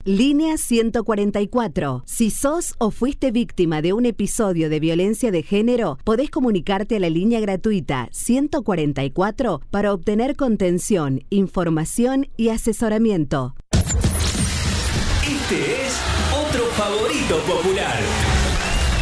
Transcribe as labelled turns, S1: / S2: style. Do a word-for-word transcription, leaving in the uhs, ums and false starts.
S1: Línea ciento cuarenta y cuatro. Si sos o fuiste víctima de un episodio de violencia de género, podés comunicarte a la línea gratuita ciento cuarenta y cuatro para obtener contención, información y asesoramiento.
S2: Este es otro favorito popular.